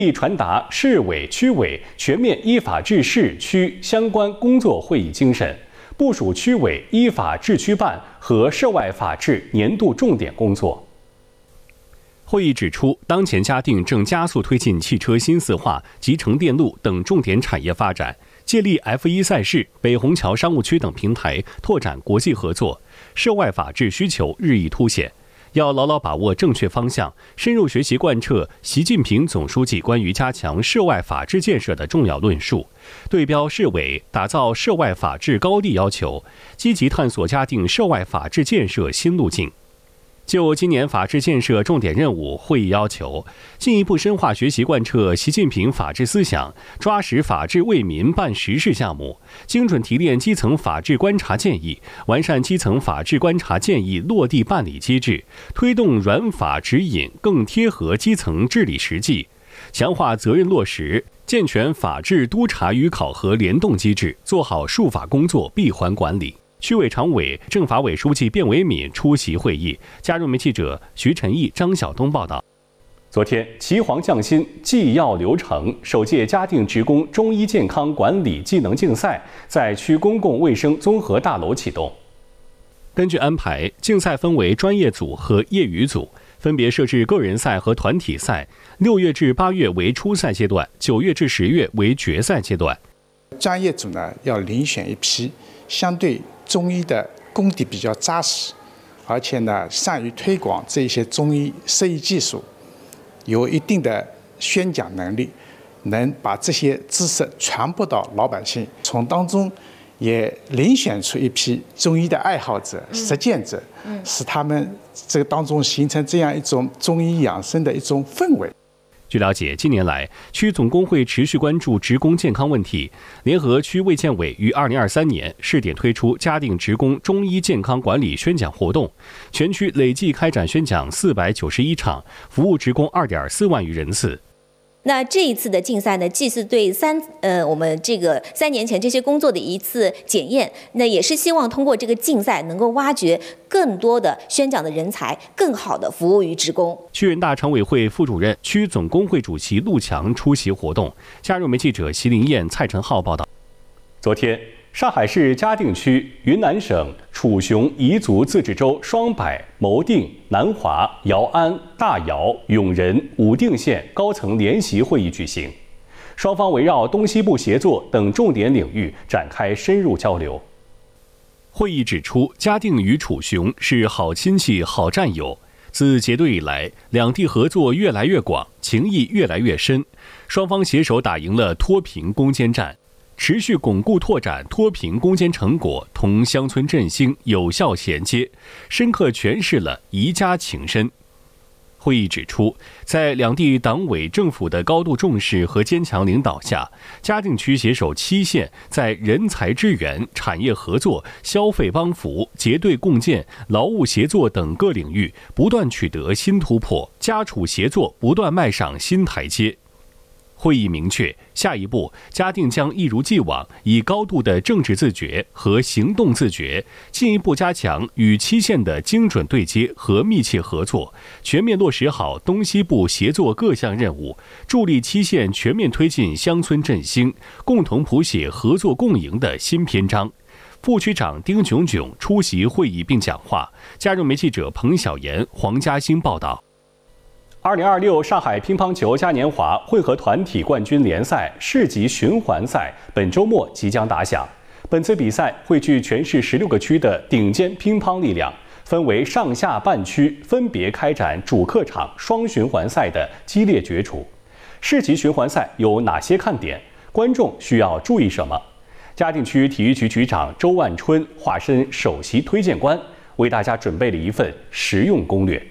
亦传达市委、区委全面依法治市区相关工作会议精神，部署区委依法治区办和涉外法治年度重点工作。会议指出，当前嘉定正加速推进汽车新四化、集成电路等重点产业发展，借力 F1 赛事、北虹桥商务区等平台，拓展国际合作，涉外法治需求日益凸显。要牢牢把握正确方向，深入学习贯彻习近平总书记关于加强涉外法治建设的重要论述，对标市委打造涉外法治高地要求，积极探索嘉定涉外法治建设新路径。就今年法治建设重点任务，会议要求进一步深化学习贯彻习近平法治思想，抓实法治为民办实事项目，精准提炼基层法治观察建议，完善基层法治观察建议落地办理机制，推动软法指引更贴合基层治理实际，强化责任落实，健全法治督查与考核联动机制，做好术法工作闭环管理。区委常委、政法委书记卞维敏出席会议。加入媒记者徐晨毅、张晓东报道。昨天，岐黄匠心纪要流程首届嘉定职工中医健康管理技能竞赛在区公共卫生综合大楼启动。根据安排，竞赛分为专业组和业余组，分别设置个人赛和团体赛。6月至8月为初赛阶段，9月至10月为决赛阶段。 专业组呢，要遴选一批相对中医的功底比较扎实，而且呢善于推广这些中医设医技术，有一定的宣讲能力，能把这些知识传播到老百姓。从当中也遴选出一批中医的爱好者、实践者，使他们这个当中形成这样一种中医养生的一种氛围。 据了解，近年来，区总工会持续关注职工健康问题，联合区卫健委于2023年试点推出嘉定职工中医健康管理宣讲活动，全区累计开展宣讲491场，服务职工2.4万余人次。 那这一次的竞赛呢，既是对我们这个3年前这些工作的一次检验，那也是希望通过这个竞赛能够挖掘更多的宣讲的人才，更好的服务于职工。 区人大常委会副主任、区总工会主席陆强出席活动。加入媒记者席林燕、蔡晨浩报道。昨天，上海市嘉定区、云南省楚雄彝族自治州双柏、牟定、南华、姚安、大姚、永仁、武定县高层联席会议举行，双方围绕东西部协作等重点领域展开深入交流。会议指出，嘉定与楚雄是好亲戚、好战友，自结对以来，两地合作越来越广，情谊越来越深，双方携手打赢了脱贫攻坚战，持续巩固拓展脱贫攻坚成果同乡村振兴有效衔接，深刻诠释了宜家情深。会议指出，在两地党委政府的高度重视和坚强领导下，嘉定区携手7县，在人才支援、产业合作、消费帮扶、结对共建、劳务协作等各领域不断取得新突破，嘉楚协作不断迈上新台阶。会议明确，下一步嘉定将一如既往，以高度的政治自觉和行动自觉，进一步加强与7县的精准对接和密切合作，全面落实好东西部协作各项任务，助力7县全面推进乡村振兴，共同谱写合作共赢的新篇章。副区长丁炯炯出席会议并讲话。加入媒记者彭晓妍、黄嘉欣报道。2026上海乒乓球嘉年华混合团体冠军联赛市级循环赛本周末即将打响。本次比赛汇聚全市16个区的顶尖乒乓力量，分为上下半区，分别开展主客场双循环赛的激烈角逐。市级循环赛有哪些看点？观众需要注意什么？嘉定区体育局局长周万春化身首席推荐官，为大家准备了一份实用攻略。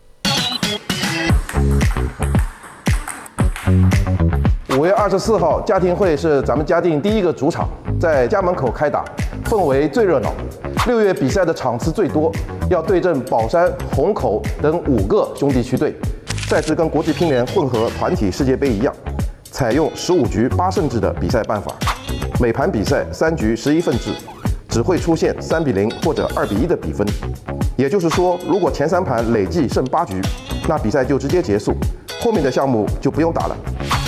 5月24号，嘉定会是咱们嘉定第一个主场，在家门口开打，氛围最热闹。6月比赛的场次最多，要对阵宝山、虹口等5个兄弟区队。赛制跟国际乒联混合团体世界杯一样，采用15局8胜制的比赛办法，每盘比赛3局11分制，只会出现3比0或者2比1的比分。也就是说，如果前3盘累计胜8局，那比赛就直接结束，后面的项目就不用打了。